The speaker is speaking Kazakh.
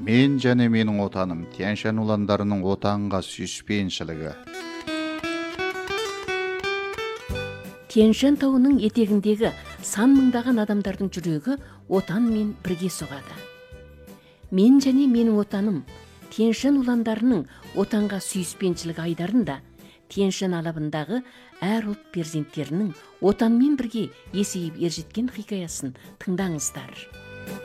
Мен және менің отаным Тянь-Шань уландарының отанға сүйіспеншілігі. Тянь-Шань тауының етегіндегі сан мыңдаған адамдардың жүрегі отанмен бірге соғады. Мен және менің отаным Тянь-Шань уландарының отанға сүйіспеншілігі айдарында Тянь-Шань алабындағы әр ұлт перзенттерінің отанмен бірге есейіп ержеткен хикаясын тыңдаңыздар.